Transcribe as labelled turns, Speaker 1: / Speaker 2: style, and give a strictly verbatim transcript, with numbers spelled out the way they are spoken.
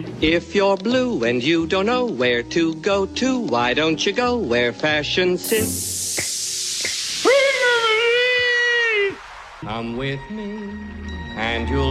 Speaker 1: If you're blue and you don't know where to go to, why don't you go where fashion sits? Come with me and you'll